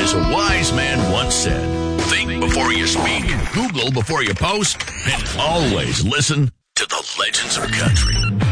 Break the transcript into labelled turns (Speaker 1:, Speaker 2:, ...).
Speaker 1: As a wise man once said, think before you speak, Google before you post, and always listen to the legends of country.